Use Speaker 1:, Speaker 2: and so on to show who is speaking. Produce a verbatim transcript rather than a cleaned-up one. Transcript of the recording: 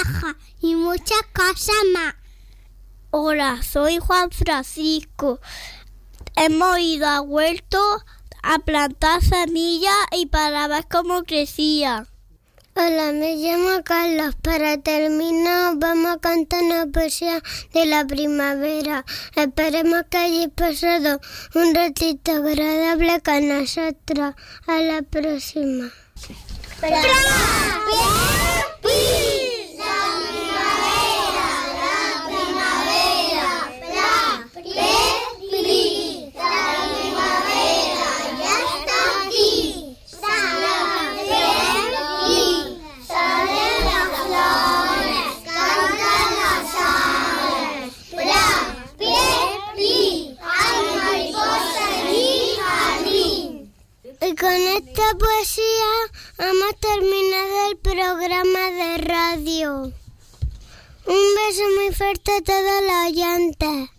Speaker 1: paja y muchas cosas más.
Speaker 2: Hola, soy Juan Francisco. Hemos ido a huerto a plantar semillas y para ver cómo crecía.
Speaker 3: Hola, me llamo Carlos. Para terminar vamos a cantar una poesía de la primavera. Esperemos que hayáis pasado un ratito agradable con nosotros. A la próxima.
Speaker 1: ¡Bra! ¡Bien! La primavera, la primavera, ¡bra! ¡Bien! La primavera ya está aquí. Salen bien, salen las flores, cantan las aves. ¡Bra! ¡Bien! ¡Hay mariposas en mi jardín!
Speaker 3: Y con esta poesía hemos terminado el programa de radio. Un beso muy fuerte a todos los oyentes.